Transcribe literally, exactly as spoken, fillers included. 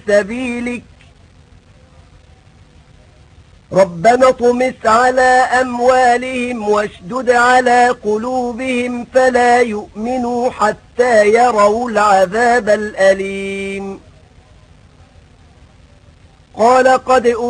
سبيلك ربنا اطمس على أموالهم واشدد على قلوبهم فلا يؤمنوا حتى يروا العذاب الأليم قال قد